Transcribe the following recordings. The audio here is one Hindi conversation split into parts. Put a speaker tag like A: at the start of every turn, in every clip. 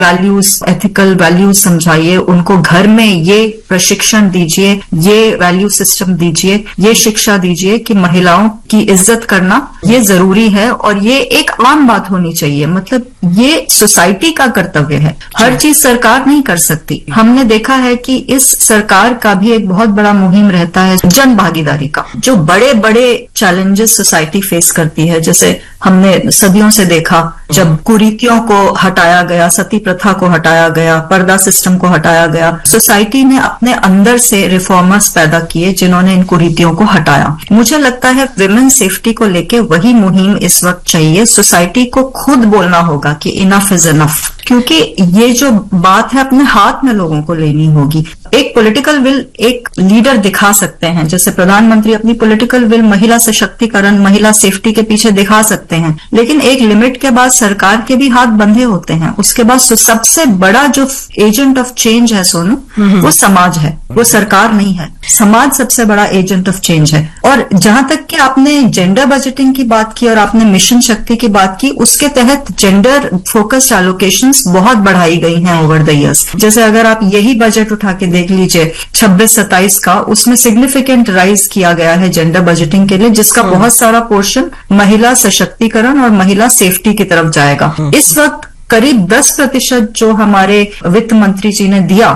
A: वैल्यूज, एथिकल वैल्यूज समझाइए, उनको घर में ये प्रशिक्षण दीजिए, ये वैल्यू सिस्टम दीजिए, ये शिक्षा दीजिए कि महिलाओं की इज्जत करना ये जरूरी है और ये एक आम बात होनी चाहिए। मतलब ये सोसाइटी का कर्तव्य है, हर चीज सरकार नहीं कर सकती। हमने देखा है कि इस सरकार का भी एक बहुत बड़ा मुहिम रहता है जन भागीदारी का। जो बड़े बड़े चैलेंजेस सोसाइटी फेस करती है, जैसे हमने सदियों से देखा जब कुरीतियों को हटाया गया, सती प्रथा को हटाया गया, पर्दा सिस्टम को हटाया गया, सोसाइटी ने अपने अंदर से रिफॉर्मर्स पैदा किए जिन्होंने इन कुरीतियों को हटाया। मुझे लगता है विमेन सेफ्टी को लेके वही मुहिम इस वक्त चाहिए। सोसाइटी को खुद बोलना होगा कि इनफ इज इनफ, क्योंकि ये जो बात है अपने हाथ में लोगों को लेनी होगी। एक पॉलिटिकल विल एक लीडर दिखा सकते हैं, जैसे प्रधानमंत्री अपनी पॉलिटिकल विल महिला सशक्तिकरण, महिला सेफ्टी के पीछे दिखा सकते हैं, लेकिन एक लिमिट के बाद सरकार के भी हाथ बंधे होते हैं। उसके बाद सबसे बड़ा जो एजेंट ऑफ चेंज है सोनू, वो समाज है, वो सरकार नहीं है। समाज सबसे बड़ा एजेंट ऑफ चेंज है। और जहां तक कि आपने जेंडर बजटिंग की बात की और आपने मिशन शक्ति की बात की, उसके तहत जेंडर फोकस्ड एलोकेशंस बहुत बढ़ाई गई हैं ओवर द ईयर्स। जैसे अगर आप यही बजट उठा के देख लीजिए 26-27 का, उसमें सिग्निफिकेंट राइज किया गया है जेंडर बजटिंग के लिए, जिसका बहुत सारा पोर्शन महिला सशक्तिकरण और महिला सेफ्टी की तरफ जाएगा। इस वक्त करीब 10% जो हमारे वित्त मंत्री जी ने दिया,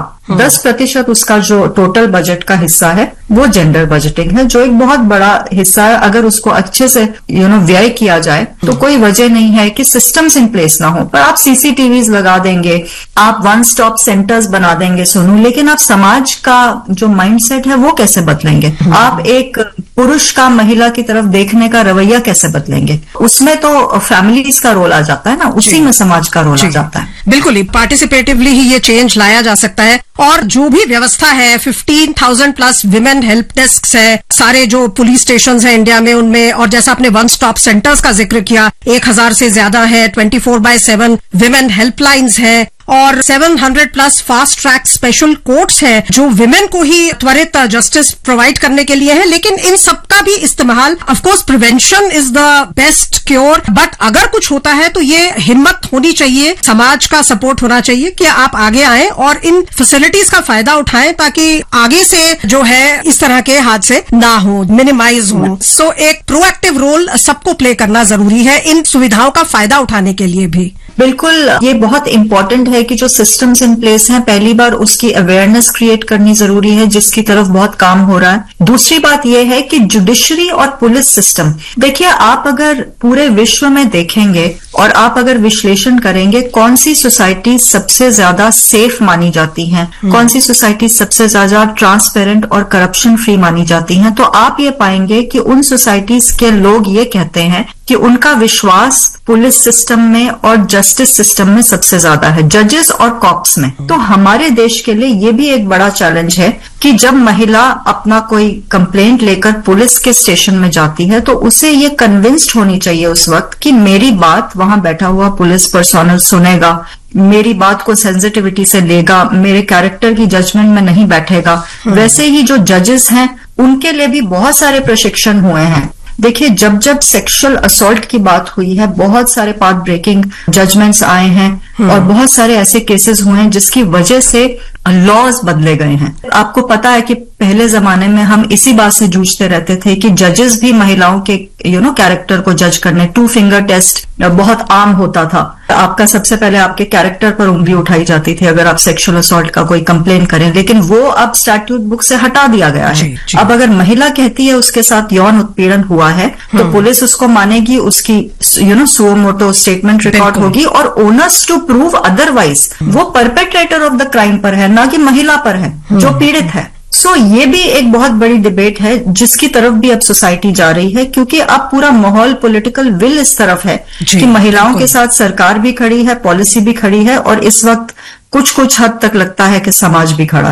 A: 10% उसका जो टोटल बजट का हिस्सा है वो जेंडर बजटिंग है, जो एक बहुत बड़ा हिस्सा है। अगर उसको अच्छे से व्यय किया जाए तो कोई वजह नहीं है कि सिस्टम्स इन प्लेस ना हो। पर आप सीसीटीवीज लगा देंगे, आप वन स्टॉप सेंटर्स बना देंगे सोनू, लेकिन आप समाज का जो माइंडसेट है वो कैसे बदलेंगे? आप एक पुरुष का महिला की तरफ देखने का रवैया कैसे बदलेंगे? उसमें तो फैमिलीज का रोल आ जाता है ना, उसी में समाज का रोल आ जाता है।
B: बिल्कुल, पार्टिसिपेटिवली ही ये चेंज लाया जा सकता है। और जो भी व्यवस्था है, 15,000 प्लस विमेन हेल्प डेस्क है, सारे जो पुलिस स्टेशन है इंडिया में, उनमें, और जैसा आपने वन स्टॉप सेंटर्स का जिक्र किया, 1000 से ज्यादा है, 24/7 विमेन हेल्पलाइंस है, और 700 plus fast track special courts हैं जो विमेन को ही त्वरित जस्टिस प्रोवाइड करने के लिए है। लेकिन इन सबका भी इस्तेमाल, of course prevention is the best cure, but अगर कुछ होता है तो ये हिम्मत होनी चाहिए, समाज का सपोर्ट होना चाहिए कि आप आगे आएं और इन फैसिलिटीज का फायदा उठाएं, ताकि आगे से जो है इस तरह के हादसे ना हो, मिनिमाइज हो। सो एक प्रोएक्टिव रोल सबको प्ले करना जरूरी है इन सुविधाओं का फायदा उठाने के लिए भी।
A: बिल्कुल, ये बहुत इंपॉर्टेंट है कि जो सिस्टम्स इन प्लेस हैं, पहली बार उसकी अवेयरनेस क्रिएट करनी जरूरी है, जिसकी तरफ बहुत काम हो रहा है। दूसरी बात यह है कि जुडिशरी और पुलिस सिस्टम, देखिए आप अगर पूरे विश्व में देखेंगे और आप अगर विश्लेषण करेंगे कौन सी सोसाइटी सबसे ज्यादा सेफ मानी जाती हैं, कौन सी सोसाइटी सबसे ज्यादा ट्रांसपेरेंट और करप्शन फ्री मानी जाती हैं, तो आप ये पाएंगे कि उन सोसाइटीज के लोग ये कहते हैं कि उनका विश्वास पुलिस सिस्टम में और जस्टिस सिस्टम में सबसे ज्यादा है, जजेस और कॉप्स में। तो हमारे देश के लिए ये भी एक बड़ा चैलेंज है कि जब महिला अपना कोई कंप्लेंट लेकर पुलिस के स्टेशन में जाती है तो उसे ये कन्विंस्ड होनी चाहिए उस वक्त कि मेरी बात वहां बैठा हुआ पुलिस पर्सोनल सुनेगा, मेरी बात को सेंसिटिविटी से लेगा, मेरे कैरेक्टर की जजमेंट में नहीं बैठेगा। वैसे ही जो जजेस हैं उनके लिए भी बहुत सारे प्रशिक्षण हुए हैं। देखिए, जब जब सेक्सुअल असॉल्ट की बात हुई है, बहुत सारे पाथ ब्रेकिंग जजमेंट्स आए हैं और बहुत सारे ऐसे केसेस हुए हैं जिसकी वजह से लॉज बदले गए हैं। आपको पता है कि पहले जमाने में हम इसी बात से जूझते रहते थे कि जजेस भी महिलाओं के कैरेक्टर को जज करने, 2 फिंगर टेस्ट बहुत आम होता था। आपका सबसे पहले आपके कैरेक्टर पर उंगली उठाई जाती थी अगर आप सेक्सुअल असॉल्ट का कोई कंप्लेन करें, लेकिन वो अब स्टैट्यूट बुक से हटा दिया गया है। अब अगर महिला कहती है उसके साथ यौन उत्पीड़न हुआ है तो पुलिस उसको मानेगी, उसकी सुओ मोटो स्टेटमेंट रिकॉर्ड होगी और ओनर्स टू प्रूव अदरवाइज वो परपेट्रेटर ऑफ द क्राइम पर है, ना कि महिला पर है जो पीड़ित है। सो ये भी एक बहुत बड़ी डिबेट है जिसकी तरफ भी अब सोसाइटी जा रही है, क्योंकि अब पूरा माहौल, पॉलिटिकल विल इस तरफ है कि महिलाओं के साथ सरकार भी खड़ी है, पॉलिसी भी खड़ी है और इस वक्त कुछ हद तक लगता है कि समाज भी खड़ा है।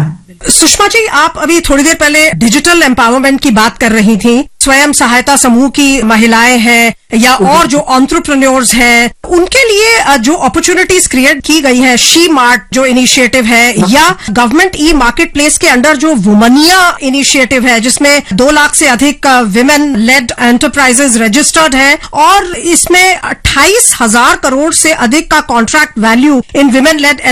B: सुषमा जी, आप अभी थोड़ी देर पहले डिजिटल एम्पावरमेंट की बात कर रही थी। स्वयं सहायता समूह की महिलाएं हैं या और जो एंटरप्रेन्योर्स हैं, उनके लिए जो अपॉर्चुनिटीज क्रिएट की गई है, शी मार्ट जो इनिशिएटिव है या गवर्नमेंट ई मार्केट प्लेस के अंडर जो वुमनिया इनिशिएटिव है, जिसमें 2 लाख से अधिक विमेन लेड एंटरप्राइजेज रजिस्टर्ड है और इसमें 28,000 करोड़ से अधिक का contract value in women lead